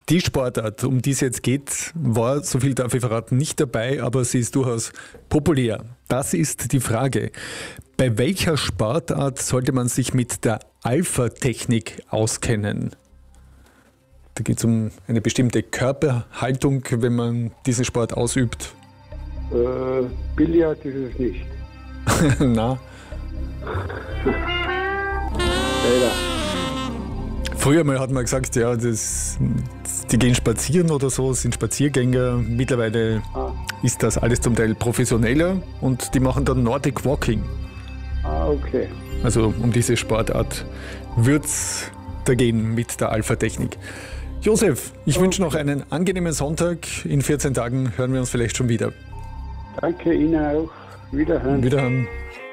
Die Sportart, um die es jetzt geht, war, so viel darf ich verraten, nicht dabei, aber sie ist durchaus populär. Das ist die Frage. Bei welcher Sportart sollte man sich mit der Alpha-Technik auskennen? Da geht es um eine bestimmte Körperhaltung, wenn man diesen Sport ausübt. Billard ist es nicht. Na, Leider. früher mal hat man gesagt, ja, die gehen spazieren oder so, sind Spaziergänger. Mittlerweile ist das alles zum Teil professioneller und die machen dann Nordic Walking. Okay. Also um diese Sportart wird es da gehen mit der Alpha-Technik. Josef, ich wünsche noch einen angenehmen Sonntag. In 14 Tagen hören wir uns vielleicht schon wieder. Danke Ihnen auch. Wiederhören. Wiederhören.